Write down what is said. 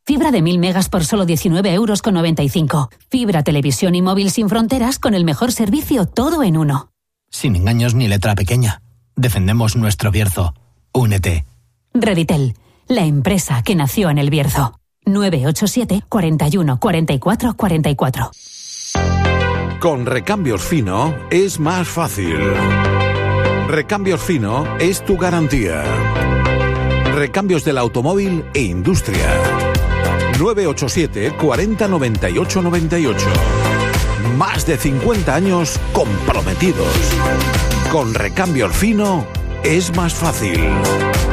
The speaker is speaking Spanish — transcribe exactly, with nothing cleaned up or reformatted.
Fibra de mil megas por solo diecinueve euros con noventa y cinco. Fibra, televisión y móvil sin fronteras con el mejor servicio, todo en uno. Sin engaños ni letra pequeña. Defendemos nuestro Bierzo. Únete. Reditel, la empresa que nació en el Bierzo. nueve ocho siete, cuarenta y uno, cuarenta y cuatro, cuarenta y cuatro. Con Recambios Fino es más fácil. Recambios Fino es tu garantía. Recambios del automóvil e industria. nueve ocho siete, cuarenta, noventa y ocho, noventa y ocho. Más de cincuenta años comprometidos. Con Recambios Fino es más fácil.